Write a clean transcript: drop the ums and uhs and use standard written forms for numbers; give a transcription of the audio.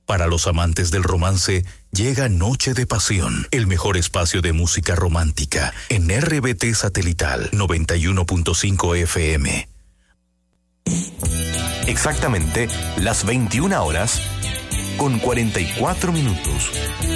Para los amantes del romance, llega Noche de Pasión, el mejor espacio de música romántica, en RBT Satelital 91.5 FM. Exactamente las 21 horas con 44 minutos.